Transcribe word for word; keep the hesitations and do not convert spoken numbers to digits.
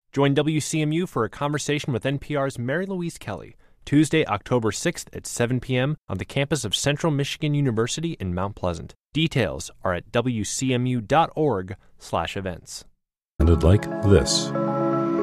Join W C M U for a conversation with N P R's Mary Louise Kelly, Tuesday, October sixth at seven p.m. on the campus of Central Michigan University in Mount Pleasant. Details are at w c m u dot org slash events. Sounded like this.